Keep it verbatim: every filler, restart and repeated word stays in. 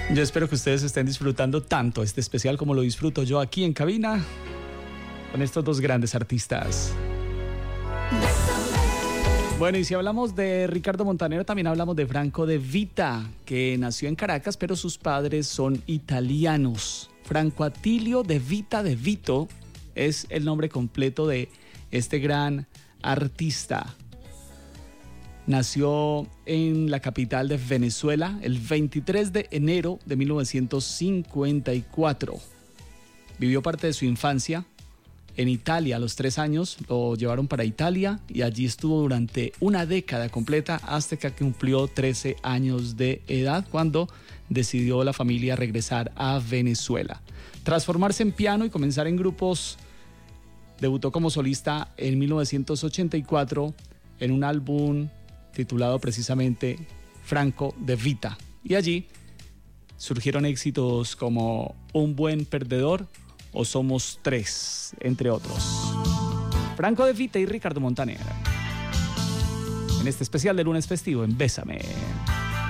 Yo espero que ustedes estén disfrutando tanto este especial como lo disfruto yo aquí en cabina con estos dos grandes artistas. Bueno, y si hablamos de Ricardo Montaner, también hablamos de Franco De Vita, que nació en Caracas, pero sus padres son italianos. Franco Attilio De Vita De Vito es el nombre completo de este gran artista. Nació en la capital de Venezuela el veintitrés de enero de mil novecientos cincuenta y cuatro. Vivió parte de su infancia en Italia. A los tres años lo llevaron para Italia y allí estuvo durante una década completa hasta que cumplió trece años de edad, cuando decidió la familia regresar a Venezuela. Tras formarse en piano y comenzar en grupos, debutó como solista en mil novecientos ochenta y cuatro en un álbum titulado precisamente Franco De Vita. Y allí surgieron éxitos como Un Buen Perdedor o Somos Tres, entre otros. Franco De Vita y Ricardo Montaner en este especial de lunes festivo en Bésame.